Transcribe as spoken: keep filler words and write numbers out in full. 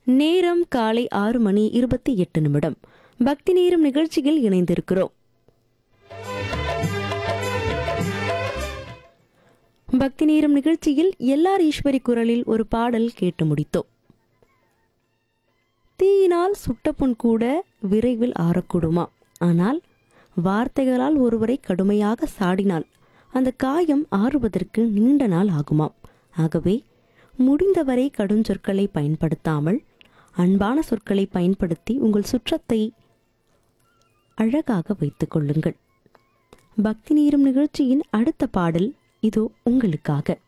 நேரம் காலை ஆறு மணி இருபத்தி எட்டு நிமிடம். பக்தி நேரம் நிகழ்ச்சியில் இணைந்திருக்கிறோம். பக்தி நேரம் நிகழ்ச்சியில் எல்லார் ஈஸ்வரி குரலில் ஒரு பாடல் கேட்டு முடித்தோம். தீயினால் சுட்டப்புண் கூட விரைவில் ஆறக்கூடுமா, ஆனால் வார்த்தைகளால் ஒருவரை கடுமையாக சாடினால் அந்த காயம் ஆறுவதற்கு நீண்ட நாள் ஆகுமாம். ஆகவே முடிந்தவரை கடுஞ்சொற்களை பயன்படுத்தாமல் அன்பான சொற்களை பயன்படுத்தி உங்கள் சுற்றத்தை அழகாக வைத்துக் கொள்ளுங்கள். பக்தி நேரம் நிகழ்ச்சியின் அடுத்த பாடல் இதோ உங்களுக்காக.